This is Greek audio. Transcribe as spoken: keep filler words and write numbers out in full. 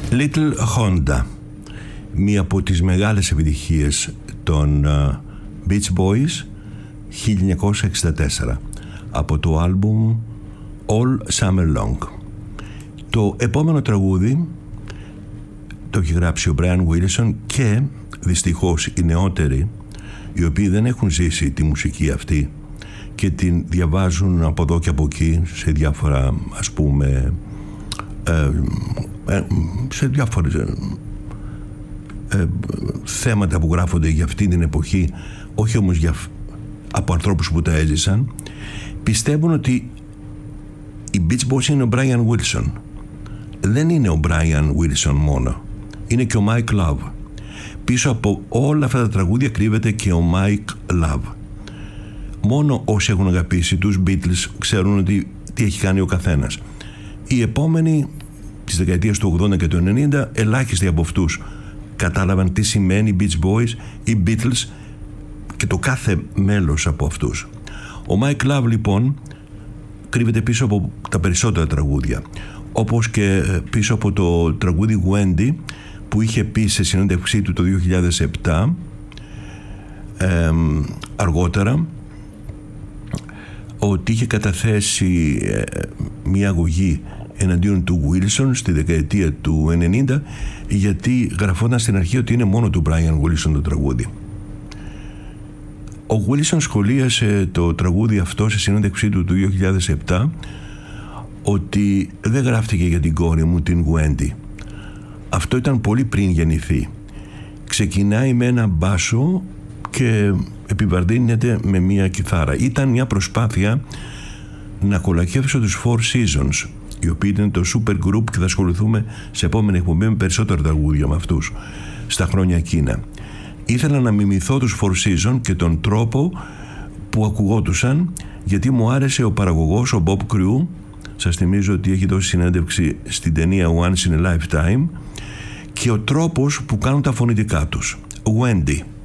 Little Honda, μία από τις μεγάλες επιτυχίες των uh, Beach Boys, χίλια εννιακόσια εξήντα τέσσερα, από το άλμπουμ All Summer Long. Το επόμενο τραγούδι το έχει γράψει ο Brian Wilson και δυστυχώς οι νεότεροι, οι οποίοι δεν έχουν ζήσει τη μουσική αυτή και την διαβάζουν από εδώ και από εκεί σε διάφορα, ας πούμε, ε, ε, σε διάφορες ε, ε, θέματα που γράφονται για αυτή την εποχή, όχι όμως για, από ανθρώπους που τα έζησαν, πιστεύουν ότι οι Beach Boys είναι ο Brian Wilson. Δεν είναι ο Brian Wilson μόνο, είναι και ο Mike Love. Πίσω από όλα αυτά τα τραγούδια κρύβεται και ο Mike Love. Μόνο όσοι έχουν αγαπήσει τους Beatles ξέρουν ότι τι έχει κάνει ο καθένας. Οι επόμενοι της δεκαετίας του ογδόντα και του ενενήντα, ελάχιστοι από αυτούς κατάλαβαν τι σημαίνει Beach Boys ή Beatles και το κάθε μέλος από αυτούς. Ο Mike Love λοιπόν κρύβεται πίσω από τα περισσότερα τραγούδια, όπως και πίσω από το τραγούδι Wendy που είχε πει σε συνέντευξή του το δύο χιλιάδες επτά, ε, αργότερα, ότι είχε καταθέσει ε, μια αγωγή εναντίον του Wilson στη δεκαετία του ενενήντα, γιατί γραφόταν στην αρχή ότι είναι μόνο του Brian Wilson το τραγούδι. Ο Wilson σχολίασε το τραγούδι αυτό σε συνέντευξή του του δύο χιλιάδες επτά ότι δεν γράφτηκε για την κόρη μου, την Wendy. Αυτό ήταν πολύ πριν γεννηθεί. Ξεκινάει με ένα μπάσο και επιβαρδύνεται με μια κιθάρα. Ήταν μια προσπάθεια να κολακεύσω τους Four Seasons, οι οποίοι ήταν το super group, και θα ασχοληθούμε σε επόμενη εκπομπή με περισσότερα τραγούδια με αυτούς στα χρόνια εκείνα. Ήθελα να μιμηθώ τους Four Seasons και τον τρόπο που ακουγόντουσαν, γιατί μου άρεσε ο παραγωγός, ο Bob Crew. Σας θυμίζω ότι έχει δώσει συνέντευξη στην ταινία Once in a Lifetime, και ο τρόπος που κάνουν τα φωνητικά τους. Wendy.